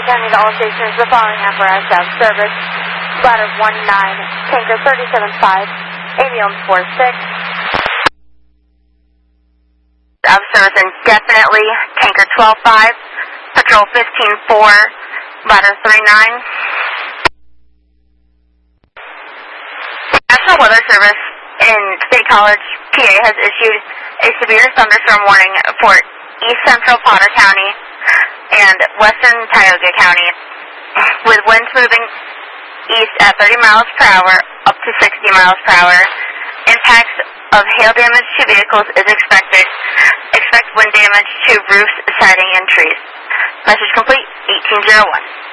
County to all stations. The following apparatus have service. Ladder 19, tanker 37.5, ambulance 46. Of service indefinitely, tanker 12.5, patrol 15.4, ladder 39. National Weather Service in State College, PA has issued a severe thunderstorm warning for east central Potter County and western Tioga County, with winds moving east at 30 miles per hour up to 60 miles per hour. Impacts of hail damage to vehicles is expected. Expect wind damage to roofs, siding, and trees. Message complete, 1801.